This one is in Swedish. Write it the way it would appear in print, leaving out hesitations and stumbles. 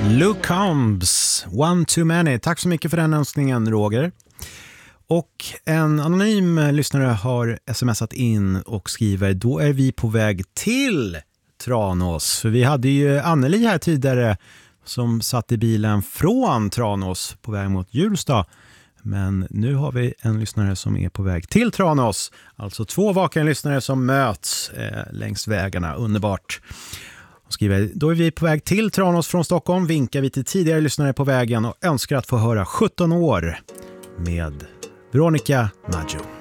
Luke Combs, One Too Many. Tack så mycket för den önskningen, Roger. Och en anonym lyssnare har smsat in och skriver: då är vi på väg till Tranås. För vi hade ju Anneli här tidigare som satt i bilen från Tranås på väg mot Hjulsta. Men nu har vi en lyssnare som är på väg till Tranås. Alltså 2 vakna lyssnare som möts längs vägarna. Underbart. Och skriver: då är vi på väg till Tranås från Stockholm. Vinkar vi till tidigare lyssnare på vägen och önskar att få höra 17 år med Veronica Maggio.